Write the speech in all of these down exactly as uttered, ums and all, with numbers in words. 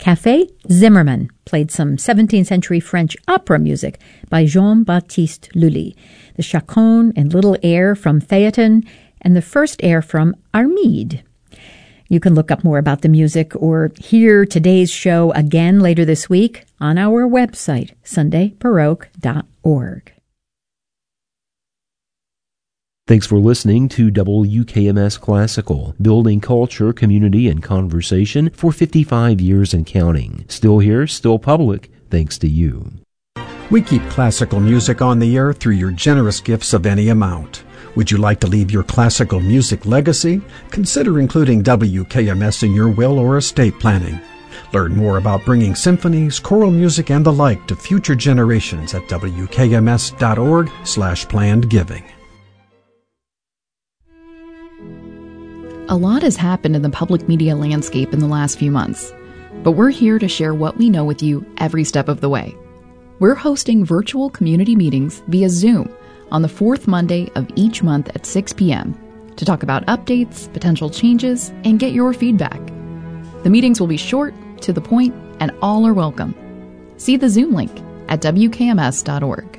Café Zimmermann played some seventeenth century French opera music by Jean-Baptiste Lully, the chaconne and little air from Phaeton, and the first air from Armide. You can look up more about the music or hear today's show again later this week on our website, sunday baroque dot org. Thanks for listening to W K M S Classical, building culture, community, and conversation for fifty-five years and counting. Still here, still public, thanks to you. We keep classical music on the air through your generous gifts of any amount. Would you like to leave your classical music legacy? Consider including W K M S in your will or estate planning. Learn more about bringing symphonies, choral music, and the like to future generations at W K M S dot org slash planned giving. A lot has happened in the public media landscape in the last few months, but we're here to share what we know with you every step of the way. We're hosting virtual community meetings via Zoom on the fourth Monday of each month at six p.m. to talk about updates, potential changes, and get your feedback. The meetings will be short, to the point, and all are welcome. See the Zoom link at W K M S dot org.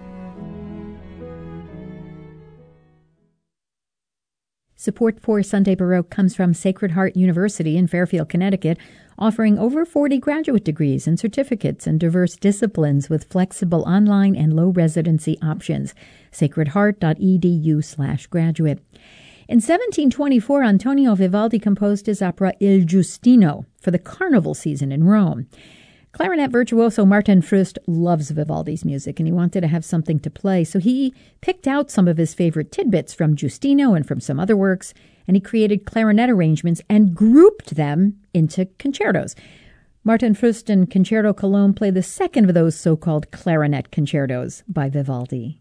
Support for Sunday Baroque comes from Sacred Heart University in Fairfield, Connecticut, offering over forty graduate degrees and certificates in diverse disciplines with flexible online and low residency options. sacred heart dot e d u slash graduate. In seventeen twenty-four, Antonio Vivaldi composed his opera Il Giustino for the carnival season in Rome. Clarinet virtuoso Martin Fröst loves Vivaldi's music, and he wanted to have something to play, so he picked out some of his favorite tidbits from Giustino and from some other works, and he created clarinet arrangements and grouped them into concertos. Martin Fröst and Concerto Cologne play the second of those so-called clarinet concertos by Vivaldi.